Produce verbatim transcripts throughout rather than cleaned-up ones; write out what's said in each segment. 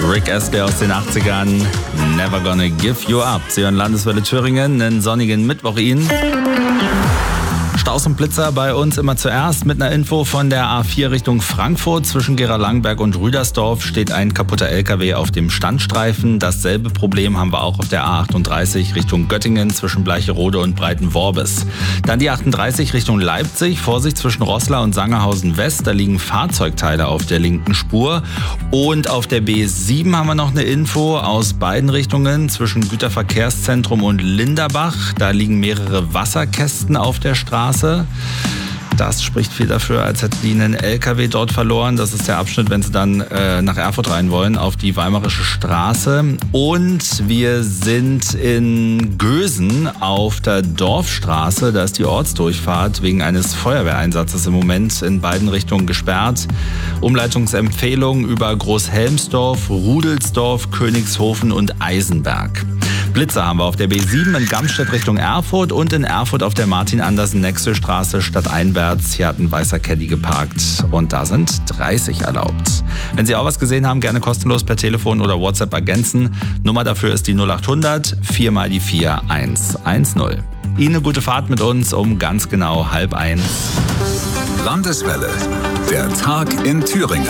Rick Astley aus den achtzigern, Never Gonna Give You Up. Sie hören Landeswelle Thüringen, einen sonnigen Mittwoch Ihnen. Staus und Blitzer bei uns immer zuerst mit einer Info von der A vier Richtung Frankfurt. Zwischen Gera-Langberg und Rüdersdorf steht ein kaputter L K W auf dem Standstreifen. Dasselbe Problem haben wir auch auf der A achtunddreißig Richtung Göttingen zwischen Bleicherode und Breitenworbis. Dann die achtunddreißig Richtung Leipzig. Vorsicht zwischen Roßla und Sangerhausen West. Da liegen Fahrzeugteile auf der linken Spur. Und auf der B sieben haben wir noch eine Info aus beiden Richtungen zwischen Güterverkehrszentrum und Linderbach. Da liegen mehrere Wasserkästen auf der Straße. Das spricht viel dafür, als hätten die einen L K W dort verloren. Das ist der Abschnitt, wenn sie dann äh, nach Erfurt rein wollen, auf die Weimarische Straße. Und wir sind in Gösen auf der Dorfstraße. Da ist die Ortsdurchfahrt wegen eines Feuerwehreinsatzes im Moment in beiden Richtungen gesperrt. Umleitungsempfehlung über Großhelmsdorf, Rudelsdorf, Königshofen und Eisenberg. Blitzer haben wir auf der B sieben in Gamstedt Richtung Erfurt und in Erfurt auf der Martin-Andersen-Nexel-Straße stadteinwärts. Hier hat ein weißer Caddy geparkt und da sind dreißig erlaubt. Wenn Sie auch was gesehen haben, gerne kostenlos per Telefon oder WhatsApp ergänzen. Nummer dafür ist die null achthundert vier mal die vier eins eins null. Ihnen eine gute Fahrt mit uns um ganz genau halb eins. Landeswelle, der Tag in Thüringen.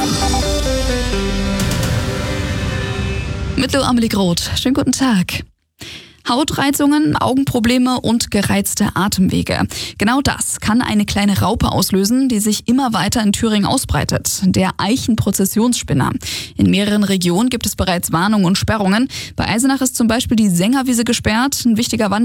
Mit Lou Amelie Groth. Schönen guten Tag. Hautreizungen, Augenprobleme und gereizte Atemwege. Genau das kann eine kleine Raupe auslösen, die sich immer weiter in Thüringen ausbreitet. Der Eichenprozessionsspinner. In mehreren Regionen gibt es bereits Warnungen und Sperrungen. Bei Eisenach ist zum Beispiel die Sängerwiese gesperrt. Ein wichtiger Wanderweg